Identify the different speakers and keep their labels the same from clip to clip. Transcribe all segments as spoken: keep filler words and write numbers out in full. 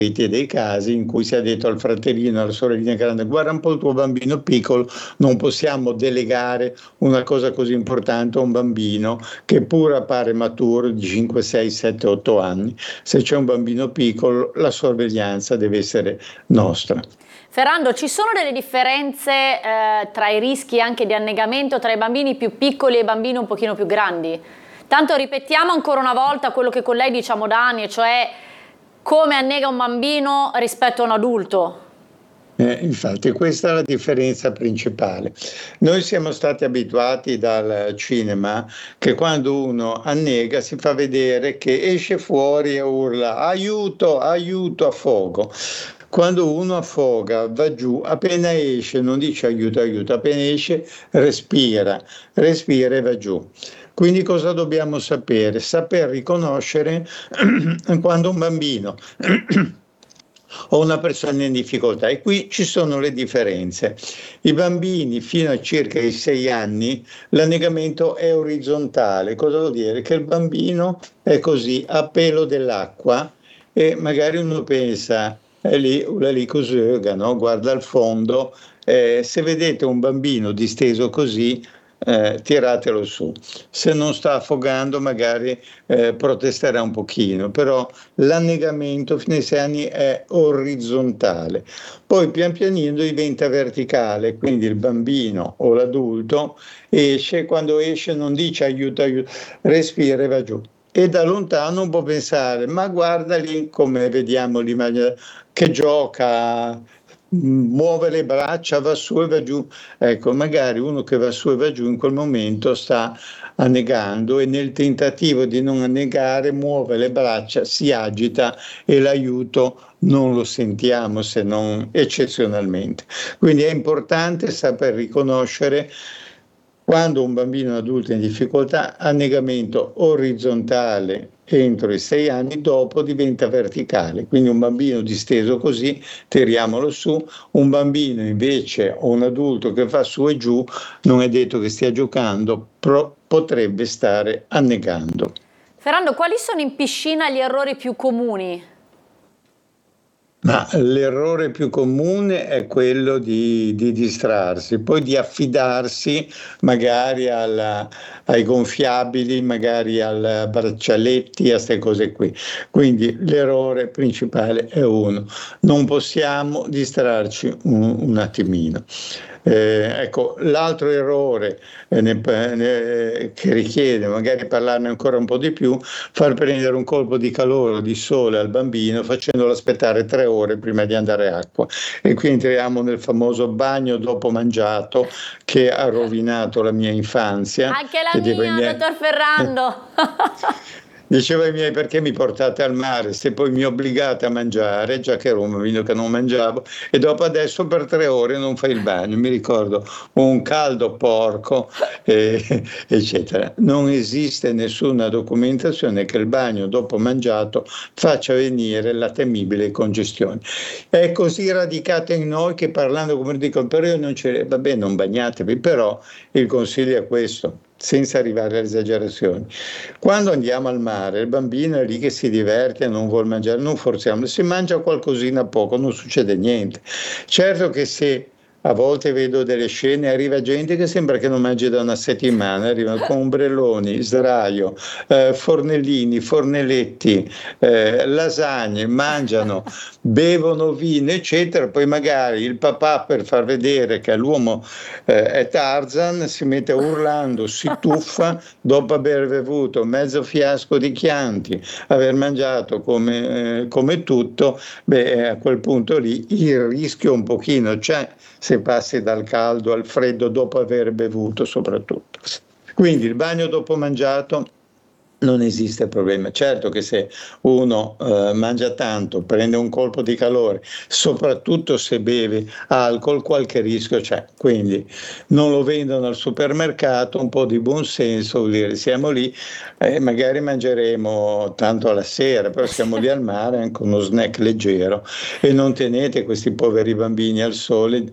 Speaker 1: dei casi in cui si è detto al fratellino, alla sorellina grande: guarda un po' il tuo bambino piccolo, non possiamo delegare una cosa così importante a un bambino che pur appare maturo di cinque, sei, sette, otto anni. Se c'è un bambino piccolo, la sorveglianza deve essere nostra.
Speaker 2: Ferrando, ci sono delle differenze eh, tra i rischi anche di annegamento tra i bambini più piccoli e i bambini un pochino più grandi? Tanto ripetiamo ancora una volta quello che con lei diciamo da anni, cioè come annega un bambino rispetto a un adulto.
Speaker 1: Eh, infatti questa è la differenza principale. Noi siamo stati abituati dal cinema che quando uno annega si fa vedere che esce fuori e urla aiuto, aiuto, affogo. Quando uno affoga, va giù, appena esce, non dice aiuto, aiuto, appena esce respira, respira e va giù. Quindi cosa dobbiamo sapere? Saper riconoscere quando un bambino o una persona in difficoltà, e qui ci sono le differenze. I bambini fino a circa i sei anni l'annegamento è orizzontale. Cosa vuol dire? Che il bambino è così a pelo dell'acqua e magari uno pensa è lì, una lì così, no? Guarda al fondo. Eh, se vedete un bambino disteso così, eh, tiratelo su. Se non sta affogando magari eh, protesterà un pochino, però l'annegamento fino ai sei anni è orizzontale. Poi pian pianino diventa verticale, quindi il bambino o l'adulto esce, quando esce non dice aiuto, aiuto, respira e va giù. E da lontano può pensare, ma guarda lì come vediamo l'immagine che gioca, muove le braccia, va su e va giù. Ecco, magari uno che va su e va giù in quel momento sta annegando e nel tentativo di non annegare muove le braccia, si agita e l'aiuto non lo sentiamo se non eccezionalmente. Quindi è importante saper riconoscere quando un bambino o un adulto è in difficoltà, annegamento orizzontale entro i sei anni, dopo diventa verticale. Quindi un bambino disteso così, tiriamolo su, un bambino invece o un adulto che fa su e giù, non è detto che stia giocando, pro- potrebbe stare annegando.
Speaker 2: Ferrando, quali sono in piscina gli errori più comuni?
Speaker 1: Ma l'errore più comune è quello di, di distrarsi, poi di affidarsi magari alla, ai gonfiabili, magari ai braccialetti, a queste cose qui. Quindi l'errore principale è uno, non possiamo distrarci un, un attimino. Eh, ecco, l'altro errore eh, ne, ne, che richiede magari parlarne ancora un po' di più, far prendere un colpo di calore o di sole al bambino facendolo aspettare tre ore prima di andare a acqua, e qui entriamo nel famoso bagno dopo mangiato che ha rovinato la mia infanzia.
Speaker 2: Anche la mia, miei... dottor Ferrando.
Speaker 1: Diceva ai miei: perché mi portate al mare se poi mi obbligate a mangiare, già che ero un bambino che non mangiavo, e dopo adesso per tre ore non fai il bagno. Mi ricordo un caldo porco, eh, eccetera. Non esiste nessuna documentazione che il bagno dopo mangiato faccia venire la temibile congestione. È così radicato in noi che, parlando come dico, però io non c'è, vabbè, non bagnatevi, però il consiglio è questo, senza arrivare alle esagerazioni. Quando andiamo al mare, il bambino è lì che si diverte, non vuole mangiare, non forziamo, si mangia qualcosina poco, non succede niente. Certo che se a volte vedo delle scene, arriva gente che sembra che non mangi da una settimana, arrivano con ombrelloni, sdraio, eh, fornellini, fornelletti, eh, lasagne, mangiano, bevono vino, eccetera. Poi magari il papà, per far vedere che l'uomo eh, è Tarzan, si mette urlando, si tuffa dopo aver bevuto mezzo fiasco di Chianti, aver mangiato come, eh, come tutto. Beh, a quel punto lì il rischio un pochino c'è, se passi dal caldo al freddo dopo aver bevuto soprattutto. Quindi il bagno dopo mangiato non esiste problema. Certo che se uno eh, mangia tanto, prende un colpo di calore, soprattutto se beve alcol, qualche rischio c'è. Quindi non lo vendono al supermercato, un po' di buonsenso, vuol dire siamo lì, eh, magari mangeremo tanto alla sera, però siamo lì al mare, anche uno snack leggero, e non tenete questi poveri bambini al sole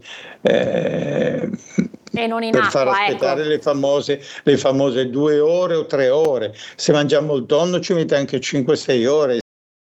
Speaker 1: eh,
Speaker 2: e non in
Speaker 1: per
Speaker 2: acqua,
Speaker 1: far aspettare
Speaker 2: ecco.
Speaker 1: le famose, le famose due ore o tre ore. Se mangiamo il tonno ci mette anche cinque sei ore.